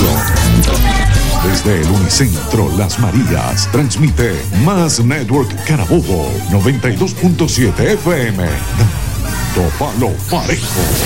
Patricio. Desde el Unicentro Las Marías, transmite Más Network Carabobo, 92.7 FM. Dando palo parejo.